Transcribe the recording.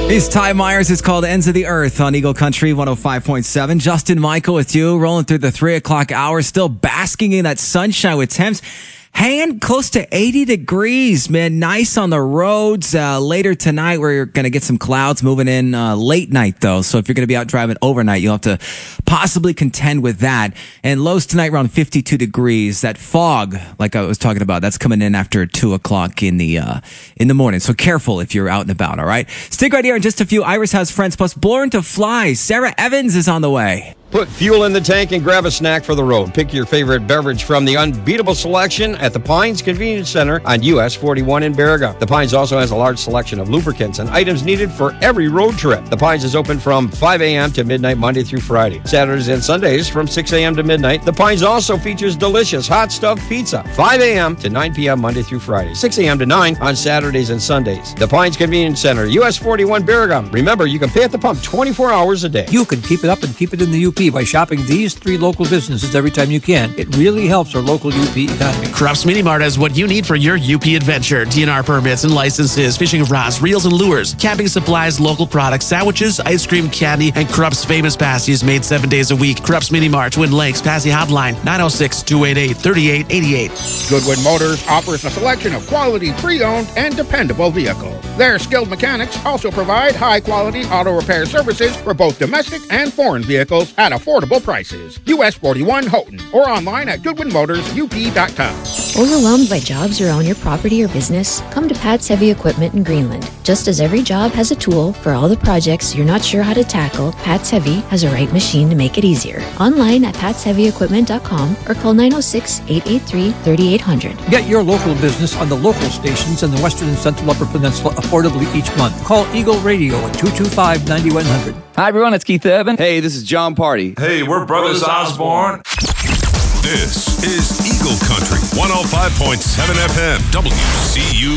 He's Ty Myers. It's called Ends of the Earth on Eagle Country 105.7. Justin Michael with you, rolling through the 3 o'clock hour, still basking in that sunshine with temps hanging close to 80 degrees, man. Nice on the roads. Later tonight, we're going to get some clouds moving in late night, though. So if you're going to be out driving overnight, you'll have to possibly contend with that. And lows tonight around 52 degrees. That fog, like I was talking about, that's coming in after 2 o'clock in the morning. So careful if you're out and about, all right? Stick right here in just a few. Iris House Friends plus Born to Fly. Sarah Evans is on the way. Put fuel in the tank and grab a snack for the road. Pick your favorite beverage from the unbeatable selection at the Pines Convenience Center on US 41 in Baraga. The Pines also has a large selection of lubricants and items needed for every road trip. The Pines is open from 5 a.m. to midnight Monday through Friday. Saturdays and Sundays from 6 a.m. to midnight. The Pines also features delicious hot stuffed pizza. 5 a.m. to 9 p.m. Monday through Friday. 6 a.m. to 9 on Saturdays and Sundays. The Pines Convenience Center, US 41 Baraga. Remember, you can pay at the pump 24 hours a day. You can keep it up and keep it in the UP by shopping these 3 local businesses every time you can. It really helps our local UP economy. Krupp's Mini Mart has what you need for your UP adventure. DNR permits and licenses, fishing rods, reels and lures, camping supplies, local products, sandwiches, ice cream, candy, and Krupp's famous pasties made 7 days a week. Krupp's Mini Mart, Twin Lakes, Passy Hotline, 906-288-3888. Goodwin Motors offers a selection of quality pre-owned and dependable vehicles. Their skilled mechanics also provide high-quality auto repair services for both domestic and foreign vehicles at affordable prices. US 41 Houghton or online at GoodwinMotorsUP.com. Overwhelmed by jobs around your property or business? Come to Pat's Heavy Equipment in Greenland. Just as every job has a tool for all the projects you're not sure how to tackle, Pat's Heavy has a right machine to make it easier. Online at Pat'sHeavyEquipment.com or call 906-883-3800. Get your local business on the local stations in the Western and Central Upper Peninsula affordably each month. Call Eagle Radio at 225-9100. Hi, everyone. It's Keith Urban. Hey, this is John Party. Hey, we're Brothers Osborne. This is Eagle Country 105.7 FM, WCU.